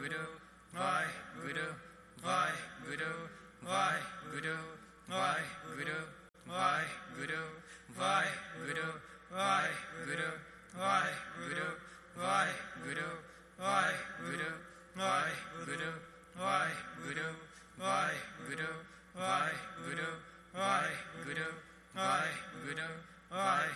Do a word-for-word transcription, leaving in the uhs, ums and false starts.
Vaheguru, Vaheguru, Vaheguru, Vaheguru, Vaheguru, Vaheguru, Vaheguru, Vaheguru, Vaheguru, Vaheguru, Vaheguru, Vaheguru, Vaheguru, Vaheguru, Vaheguru, Vaheguru, Vaheguru, Vaheguru,